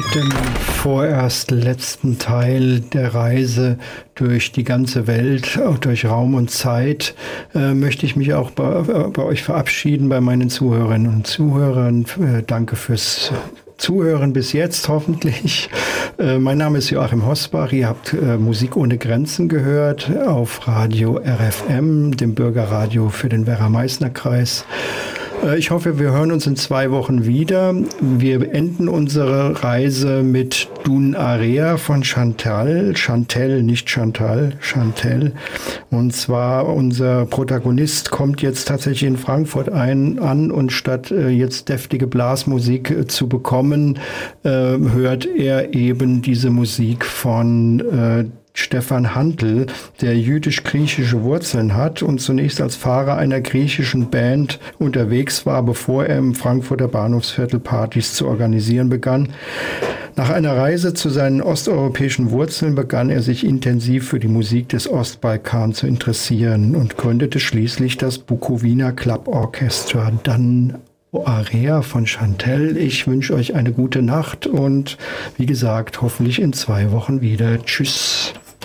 Mit dem vorerst letzten Teil der Reise durch die ganze Welt, auch durch Raum und Zeit, möchte ich mich auch bei euch verabschieden, bei meinen Zuhörerinnen und Zuhörern. Danke fürs Zuhören bis jetzt, hoffentlich. Mein Name ist Joachim Hosbach. Ihr habt Musik ohne Grenzen gehört auf Radio RFM, dem Bürgerradio für den Werra-Meißner-Kreis. Ich hoffe, wir hören uns in 2 Wochen wieder. Wir enden unsere Reise mit Dun Area von Chantal. Chantel, nicht Chantal, Chantel. Und zwar unser Protagonist kommt jetzt tatsächlich in Frankfurt an und statt jetzt deftige Blasmusik zu bekommen, hört er eben diese Musik von Stefan Hantl, der jüdisch-griechische Wurzeln hat und zunächst als Fahrer einer griechischen Band unterwegs war, bevor er im Frankfurter Bahnhofsviertel Partys zu organisieren begann. Nach einer Reise zu seinen osteuropäischen Wurzeln begann er sich intensiv für die Musik des Ostbalkan zu interessieren und gründete schließlich das Bukowina Club Orchestra, dann Area von Chantel. Ich wünsche euch eine gute Nacht und wie gesagt, hoffentlich in 2 Wochen wieder. Tschüss.